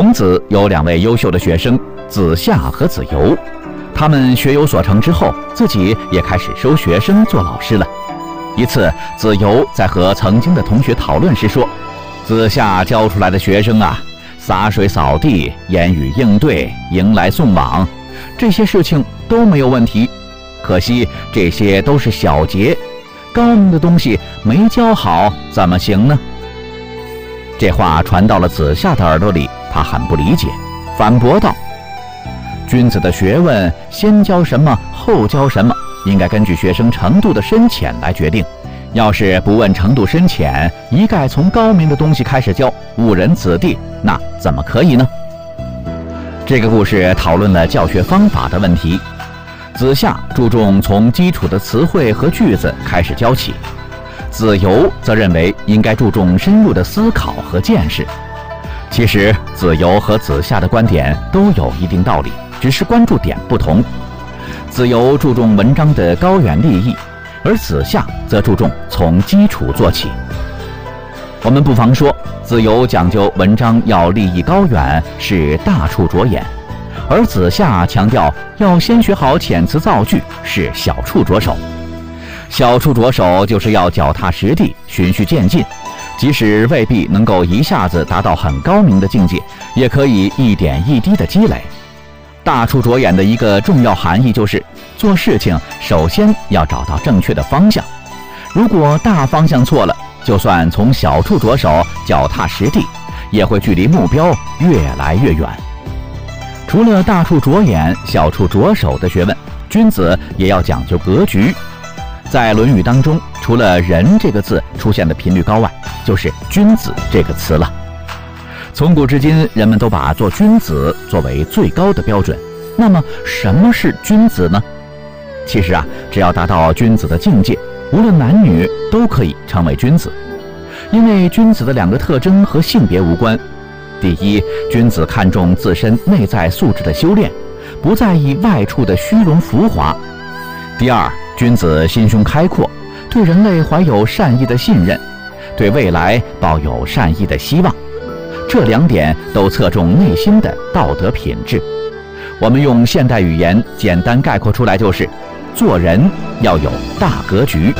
孔子有2位优秀的学生，子夏和子游。他们学有所成之后，自己也开始收学生做老师了。一次，子游在和曾经的同学讨论时说：“子夏教出来的学生啊，洒水扫地、言语应对、迎来送往，这些事情都没有问题。可惜这些都是小节，高明的东西没教好，怎么行呢？”这话传到了子夏的耳朵里，他很不理解，反驳道：“君子的学问，先教什么，后教什么，应该根据学生程度的深浅来决定。要是不问程度深浅，一概从高明的东西开始教，误人子弟，那怎么可以呢？”这个故事讨论了教学方法的问题。子夏注重从基础的词汇和句子开始教起，子游则认为应该注重深入的思考和见识。其实子游和子夏的观点都有一定道理，只是关注点不同。子游注重文章的高远立意，而子夏则注重从基础做起。我们不妨说，子游讲究文章要立意高远，是大处着眼，而子夏强调要先学好遣词造句，是小处着手。小处着手就是要脚踏实地，循序渐进，即使未必能够一下子达到很高明的境界，也可以一点一滴的积累。大处着眼的一个重要含义就是，做事情首先要找到正确的方向。如果大方向错了，就算从小处着手，脚踏实地，也会距离目标越来越远。除了大处着眼、小处着手的学问，君子也要讲究格局。在《论语》当中，除了“人”这个字出现的频率高外，就是“君子”这个词了。从古至今，人们都把做君子作为最高的标准。那么，什么是君子呢？其实啊，只要达到君子的境界，无论男女都可以成为君子。因为君子的2个特征和性别无关。第一，君子看重自身内在素质的修炼，不在意外处的虚荣浮华。第二，君子心胸开阔，对人类怀有善意的信任，对未来抱有善意的希望。这2点都侧重内心的道德品质。我们用现代语言简单概括出来就是：做人要有大格局。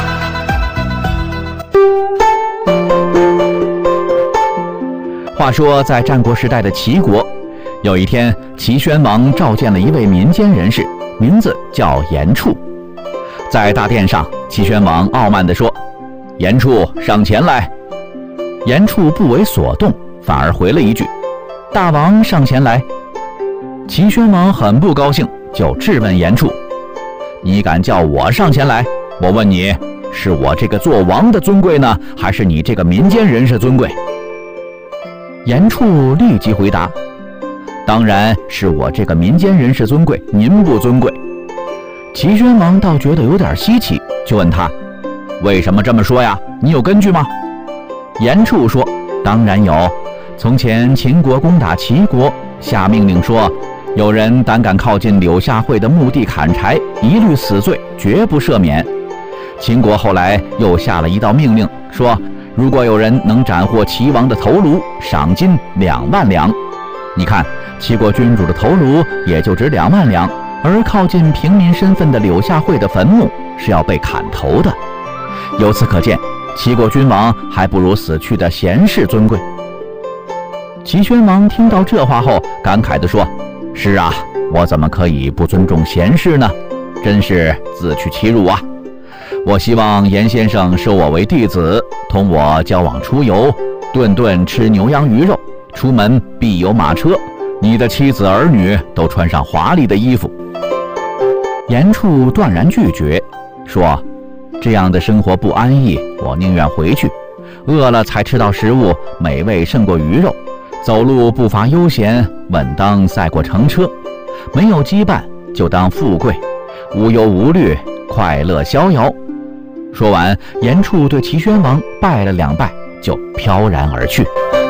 话说，在战国时代的齐国，有一天，齐宣王召见了一位民间人士，名字叫严处。在大殿上，齐宣王傲慢地说：“严处，上前来。”严处不为所动，反而回了一句：“大王上前来。”齐宣王很不高兴，就质问严处：“你敢叫我上前来？我问你，是我这个做王的尊贵呢，还是你这个民间人士尊贵？”严处立即回答：“当然是我这个民间人士尊贵，您不尊贵。”齐宣王倒觉得有点稀奇，就问他：“为什么这么说呀？你有根据吗？”严处说：“当然有。从前秦国攻打齐国，下命令说，有人胆敢靠近柳下惠的墓地砍柴，一律死罪，绝不赦免。秦国后来又下了一道命令，说如果有人能斩获齐王的头颅，赏金2万两。你看，齐国君主的头颅也就值2万两，而靠近平民身份的柳下惠的坟墓是要被砍头的。由此可见，齐国君王还不如死去的贤士尊贵。”齐宣王听到这话后，感慨地说：“是啊，我怎么可以不尊重贤士呢？真是自取其辱啊！我希望严先生收我为弟子，同我交往出游，顿顿吃牛羊鱼肉，出门必有马车，你的妻子儿女都穿上华丽的衣服。”严处断然拒绝，说：“这样的生活不安逸，我宁愿回去。饿了才吃到食物，美味胜过鱼肉。走路步伐悠闲，稳当赛过乘车。没有羁绊，就当富贵，无忧无虑，快乐逍遥。”说完，严处对齐宣王拜了2拜，就飘然而去。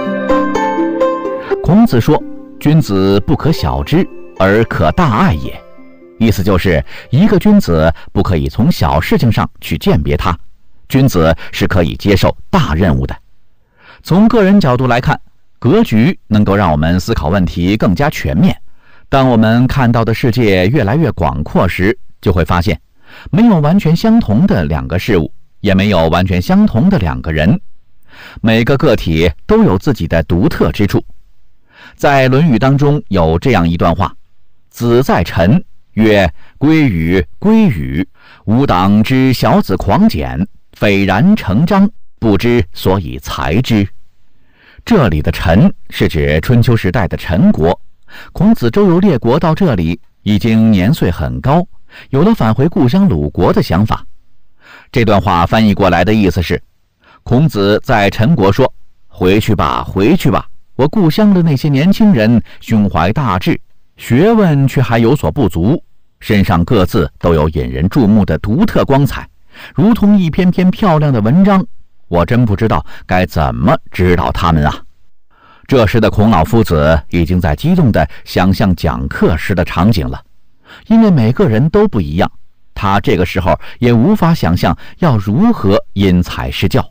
孔子说：“君子不可小之，而可大爱也。”意思就是，一个君子不可以从小事情上去鉴别他，君子是可以接受大任务的。从个人角度来看， 格局能够让我们思考问题更加全面。当我们看到的世界越来越广阔时，就会发现，没有完全相同的两个事物，也没有完全相同的两个人。每个个体都有自己的独特之处。在《论语》当中有这样一段话：子在陈，曰：归与，归与。吾党之小子狂简，斐然成章，不知所以裁之。这里的陈是指春秋时代的陈国。孔子周游列国到这里，已经年岁很高，有了返回故乡鲁国的想法。这段话翻译过来的意思是，孔子在陈国说：回去吧，回去吧，我故乡的那些年轻人胸怀大志，学问却还有所不足，身上各自都有引人注目的独特光彩，如同一篇篇漂亮的文章，我真不知道该怎么指导他们啊。这时的孔老夫子已经在激动地想象讲课时的场景了，因为每个人都不一样，他这个时候也无法想象要如何因材施教。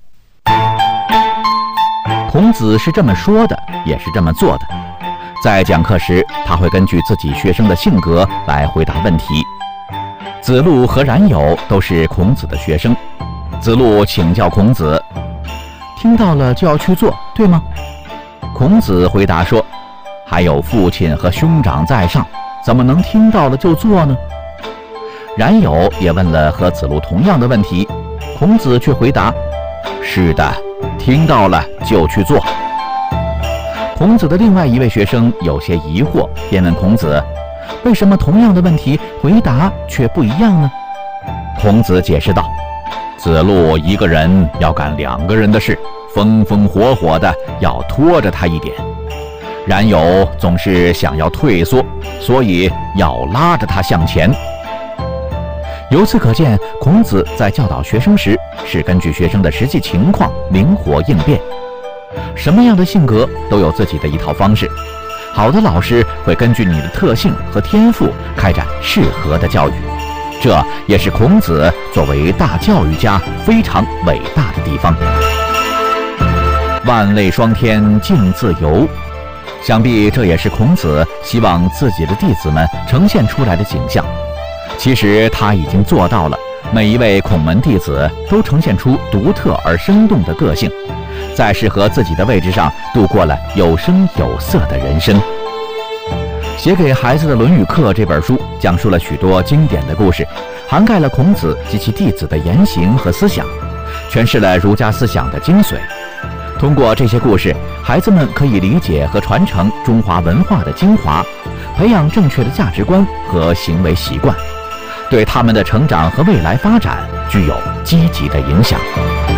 孔子是这么说的，也是这么做的。在讲课时，他会根据自己学生的性格来回答问题。子路和冉有都是孔子的学生。子路请教孔子：听到了就要去做，对吗？孔子回答说：还有父亲和兄长在上，怎么能听到了就做呢？冉有也问了和子路同样的问题，孔子却回答：是的，听到了就去做。孔子的另外一位学生有些疑惑，便问孔子：为什么同样的问题回答却不一样呢？孔子解释道：子路一个人要干2个人的事，风风火火的要拖着他一点，冉有总是想要退缩，所以要拉着他向前。由此可见，孔子在教导学生时是根据学生的实际情况灵活应变。什么样的性格都有自己的一套方式，好的老师会根据你的特性和天赋开展适合的教育，这也是孔子作为大教育家非常伟大的地方。万类霜天竞自由，想必这也是孔子希望自己的弟子们呈现出来的景象。其实他已经做到了，每一位孔门弟子都呈现出独特而生动的个性，在适合自己的位置上度过了有声有色的人生。写给孩子的《论语课》这本书讲述了许多经典的故事，涵盖了孔子及其弟子的言行和思想，诠释了儒家思想的精髓。通过这些故事，孩子们可以理解和传承中华文化的精华，培养正确的价值观和行为习惯，对他们的成长和未来发展具有积极的影响。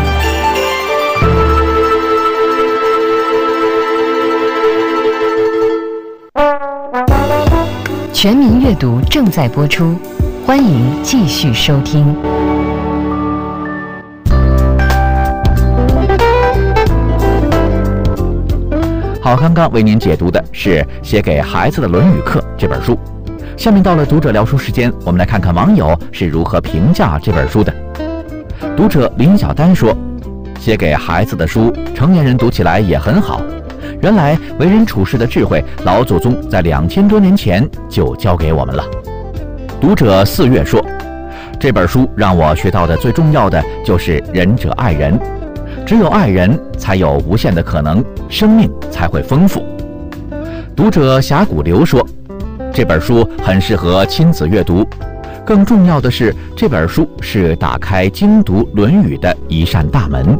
全民阅读正在播出，欢迎继续收听。 好，刚刚为您解读的是写给孩子的《论语课》这本书。下面到了读者聊书时间，我们来看看网友是如何评价这本书的。读者林小丹说：写给孩子的书，成年人读起来也很好。原来为人处事的智慧，老祖宗在2000多年前就教给我们了。读者4月说：这本书让我学到的最重要的就是仁者爱人，只有爱人才有无限的可能，生命才会丰富。读者峡谷流说：这本书很适合亲子阅读，更重要的是，这本书是打开精读《论语》的一扇大门。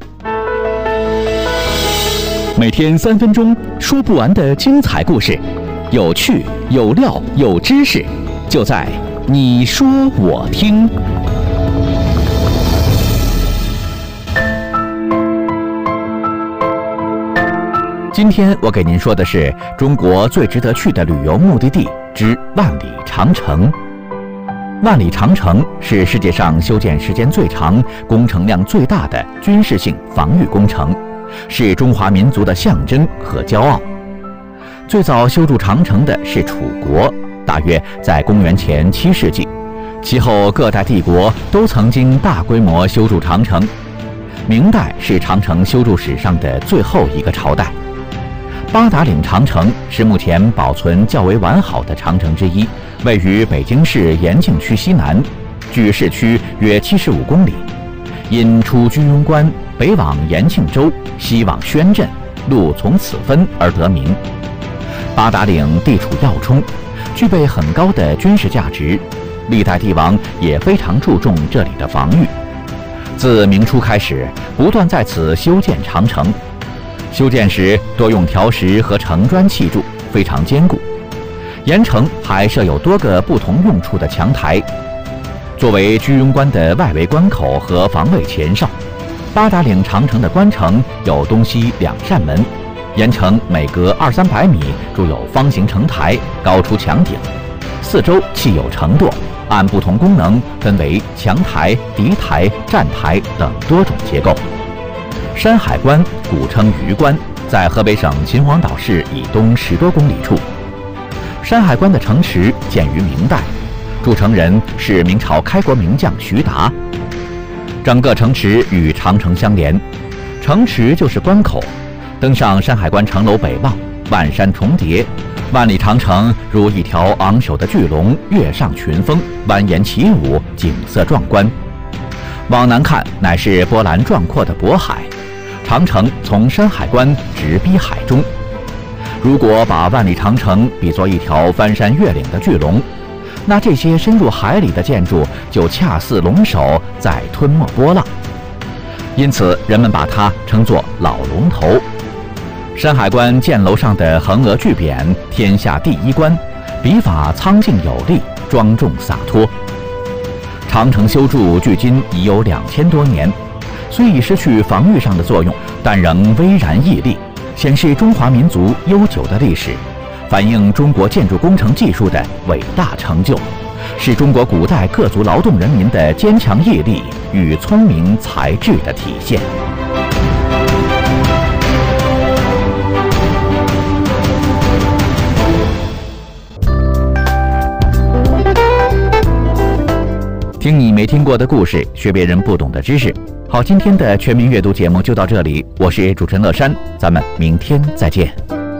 每天3分钟，说不完的精彩故事，有趣、有料、有知识，就在你说我听。今天我给您说的是中国最值得去的旅游目的地之万里长城。万里长城是世界上修建时间最长、工程量最大的军事性防御工程，是中华民族的象征和骄傲。最早修筑长城的是楚国，大约在公元前7世纪。其后各代帝国都曾经大规模修筑长城。明代是长城修筑史上的最后一个朝代。 八达岭长城是目前保存较为完好的长城之一，位于北京市延庆区西南，距市区约75公里。因出居庸关，北往延庆州，西往宣镇，路从此分而得名。八达岭地处要冲，具备很高的军事价值，历代帝王也非常注重这里的防御。自明初开始，不断在此修建长城。修建时多用条石和城砖砌筑，非常坚固。沿城还设有多个不同用处的墙台，作为居庸关的外围关口和防卫前哨。八达岭长城的关城有东西2扇门，沿城每隔200-300米筑有方形城台，高出墙顶，四周砌有城垛，按不同功能分为墙台、敌台、站台等多种结构。山海关古称榆关，在河北省秦皇岛市以东10多公里处。山海关的城池建于明代，筑城人是明朝开国名将徐达。整个城池与长城相连，城池就是关口。登上山海关城楼北望，万山重叠，万里长城如一条昂首的巨龙跃上群峰，蜿蜒起舞，景色壮观。往南看，乃是波澜壮阔的渤海。长城从山海关直逼海中。如果把万里长城比作一条翻山越岭的巨龙，那这些深入海里的建筑就恰似龙首在吞没波浪，因此人们把它称作老龙头。山海关箭楼上的横额巨匾“天下第一关”，笔法苍劲有力，庄重洒脱。长城修筑距今已有2000多年，虽已失去防御上的作用，但仍巍然屹立，显示中华民族悠久的历史，反映中国建筑工程技术的伟大成就，是中国古代各族劳动人民的坚强毅力与聪明才智的体现。听你没听过的故事，学别人不懂的知识。好，今天的全民阅读节目就到这里，我是主持人乐山，咱们明天再见。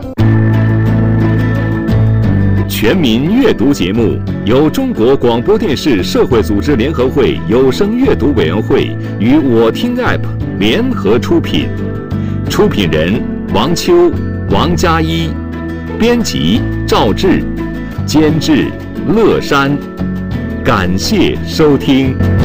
全民阅读节目由中国广播电视社会组织联合会有声阅读委员会与我听 App 联合出品，出品人王秋、王佳一，编辑赵志，监制乐山。感谢收听。